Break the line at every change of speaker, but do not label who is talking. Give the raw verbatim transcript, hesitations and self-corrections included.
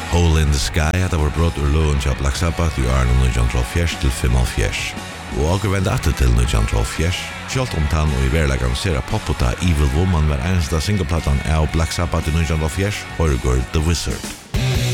Hole in the Sky hetta var brot ur løn til Black Sabbath i Arne nítjan hundrað og hálvfjerðs til fimmogfjerðs. Og åker vend atter til nítjan hundrað og hálvfjerðs, sjálvt om tann og i verlegan sera poputa Evil Woman var einsta singleplatan av Black Sabbath i nítjan hundrað og hálvfjerðs, Horror The Wizard.